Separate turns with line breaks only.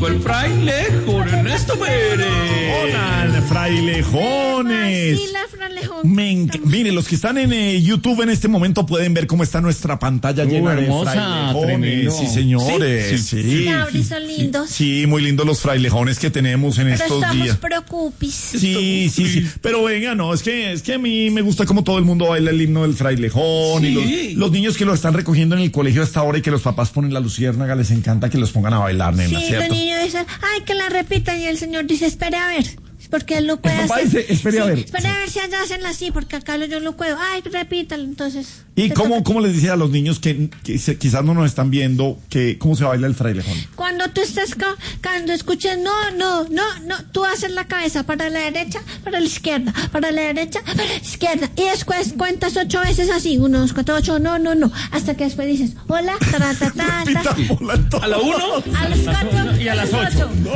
llegó el frailejón, Ernesto Pérez.
Hola, frailejones.
Sí, la frailejón.
Mire, los que están en YouTube en este momento pueden ver cómo está nuestra pantalla llena de
hermosa,
frailejones.
tremendo.
Sí, señores. Sí.
Lauri, son lindos.
Sí, muy lindos los frailejones que tenemos en
Pero
estos
estamos
días.
preocupis.
Sí. Pero venga, no, es que a mí me gusta como todo el mundo baila el himno del frailejón.
Sí.
Y los niños que lo están recogiendo en el colegio hasta ahora y que los papás ponen la luciérnaga, les encanta que los pongan a bailar, nena,
Sí,
¿cierto?
los niños dicen, ay, que la repitan, y el señor dice, espere a ver. Porque él lo puede
papá
hacer.
dice, espere a ver.
Espere a ver si allá hacen así, porque acá yo lo puedo. Ay, repítalo, entonces.
¿Y cómo les dice a los niños que quizás no nos están viendo cómo se baila el frailejón?
Cuando tú estés, cuando escuches, no, tú haces la cabeza para la derecha, para la izquierda, para la derecha, para la izquierda. Y después cuentas 8 veces así, 1, 2, 4, 8, no, hasta que después dices, hola, ta.
Repita, hola,
A la 1,
A las 4
y a las 8.